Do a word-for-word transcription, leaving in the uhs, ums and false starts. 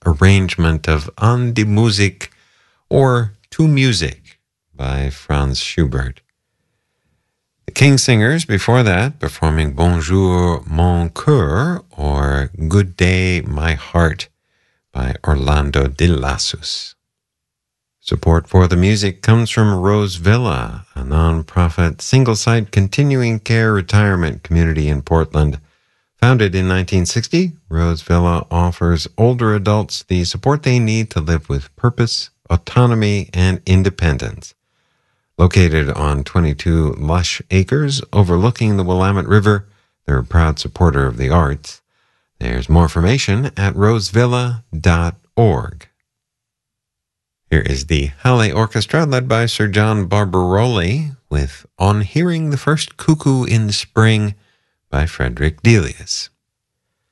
arrangement of An die Musik or To Music by Franz Schubert. The King Singers before that performing Bonjour Mon Cœur or Good Day My Heart by Orlando de Lassus. Support for the music comes from Rose Villa, a non-profit single-site continuing care retirement community in Portland. Founded in nineteen sixty, Rose Villa offers older adults the support they need to live with purpose, autonomy, and independence. Located on twenty-two lush acres overlooking the Willamette River, they're a proud supporter of the arts. There's more information at rosevilla dot org. Here is the Halle Orchestra led by Sir John Barbaroli with On Hearing the First Cuckoo in the Spring by Frederick Delius.